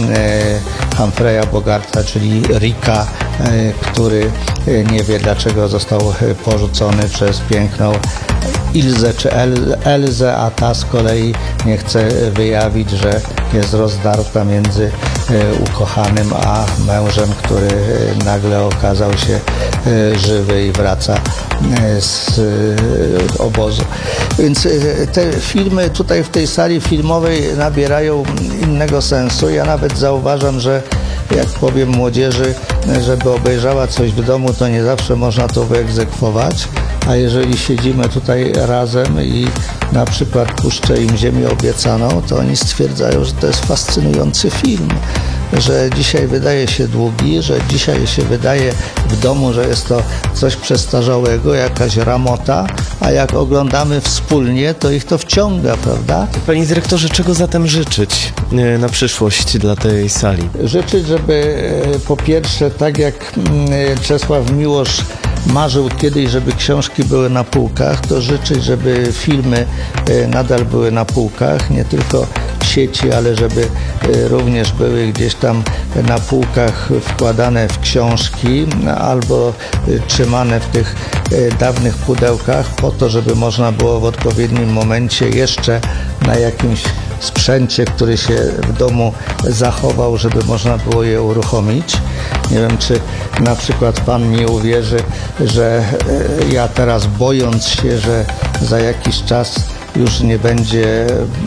Humphreya Bogarta, czyli Ricka, który nie wie, dlaczego został porzucony przez piękną Ilzę czy Elzę, a ta z kolei nie chce wyjawić, że jest rozdarta między ukochanym a mężem, który nagle okazał się żywy i wraca z obozu. Więc te filmy tutaj w tej sali filmowej nabierają innego sensu. Ja nawet zauważam, że jak powiem młodzieży, żeby obejrzała coś w domu, to nie zawsze można to wyegzekwować, a jeżeli siedzimy tutaj razem i na przykład puszczę im Ziemię Obiecaną, to oni stwierdzają, że to jest fascynujący film, że dzisiaj wydaje się długi, że dzisiaj się wydaje w domu, że jest to coś przestarzałego, jakaś ramota, a jak oglądamy wspólnie, to ich to wciąga, prawda? Panie dyrektorze, czego zatem życzyć na przyszłość dla tej sali? Życzyć, żeby po pierwsze, tak jak Czesław Miłosz marzył kiedyś, żeby książki były na półkach, to życzyć, żeby filmy nadal były na półkach, nie tylko w sieci, ale żeby również były gdzieś tam na półkach wkładane w książki albo trzymane w tych dawnych pudełkach po to, żeby można było w odpowiednim momencie jeszcze na jakimś sprzęcie, który się w domu zachował, żeby można było je uruchomić. Nie wiem, czy na przykład Pan mi uwierzy, że ja teraz, bojąc się, że za jakiś czas już nie będzie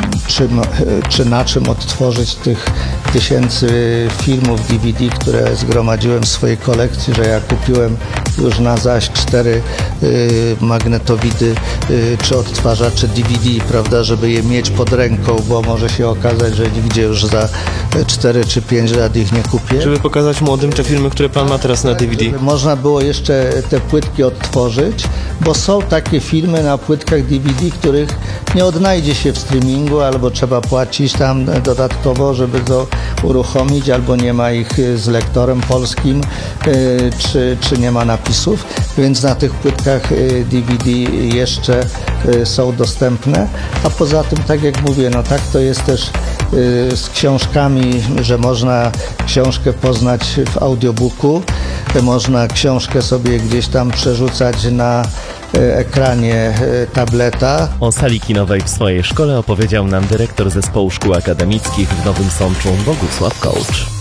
czy na czym odtworzyć tych tysięcy filmów DVD, które zgromadziłem w swojej kolekcji, że ja kupiłem już na zaś 4 magnetowidy czy odtwarzacze DVD, prawda, żeby je mieć pod ręką, bo może się okazać, że nigdzie już za 4 czy 5 lat ich nie kupię. Żeby pokazać młodym te filmy, które Pan ma teraz na DVD. Żeby można było jeszcze te płytki odtworzyć, bo są takie filmy na płytkach DVD, których nie odnajdzie się w streamingu, albo trzeba płacić tam dodatkowo, żeby to uruchomić, albo nie ma ich z lektorem polskim, czy nie ma napisów, więc na tych płytkach DVD jeszcze są dostępne, a poza tym, tak jak mówię, no tak to jest też z książkami, że można książkę poznać w audiobooku, można książkę sobie gdzieś tam przerzucać na ekranie tableta. O sali kinowej w swojej szkole opowiedział nam dyrektor Zespołu Szkół Akademickich w Nowym Sączu Bogusław Kołcz.